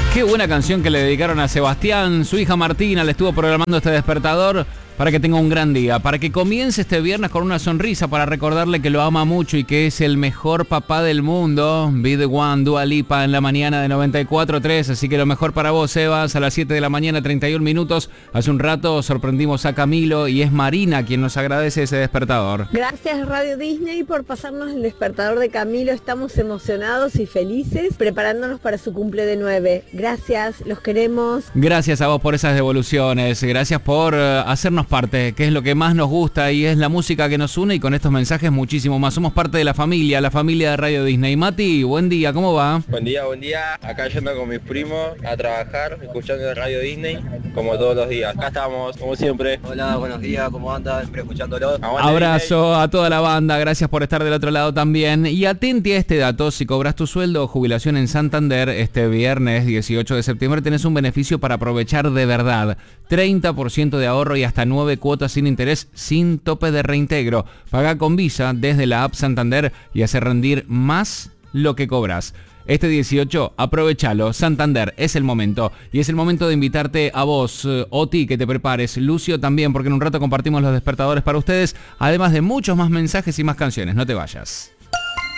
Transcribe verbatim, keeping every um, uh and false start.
Qué buena canción que le dedicaron a Sebastián. Su hija Martina le estuvo programando este despertador para que tenga un gran día, para que comience este viernes con una sonrisa, para recordarle que lo ama mucho y que es el mejor papá del mundo. Be the One, Dua Lipa en la mañana de noventa y cuatro tres. Así que lo mejor para vos, Sebas, a las siete de la mañana, treinta y un minutos. Hace un rato sorprendimos a Camilo y es Marina quien nos agradece ese despertador. Gracias Radio Disney por pasarnos el despertador de Camilo. Estamos emocionados y felices preparándonos para su cumple de nueve. Gracias, los queremos. Gracias a vos por esas devoluciones. Gracias por uh, hacernos parte, que es lo que más nos gusta y es la música que nos une, y con estos mensajes muchísimo más. Somos parte de la familia, la familia de Radio Disney. Mati, buen día, ¿cómo va? Buen día, buen día. Acá yendo con mis primos a trabajar, escuchando Radio Disney, como todos los días. Acá estamos, como siempre. Hola, buenos días, ¿cómo andan? Siempre escuchándolo. Abrazo Disney. A toda la banda, gracias por estar del otro lado también. Y atente a este dato: si cobras tu sueldo o jubilación en Santander este viernes dieciocho de septiembre, tenés un beneficio para aprovechar de verdad. treinta por ciento de ahorro y hasta nueve cuotas sin interés, sin tope de reintegro. Paga con Visa desde la app Santander y hace rendir más lo que cobras. Este dieciocho, aprovechalo. Santander, es el momento. Y es el momento de invitarte a vos, Oti, que te prepares. Lucio también, porque en un rato compartimos los despertadores para ustedes, además de muchos más mensajes y más canciones. No te vayas.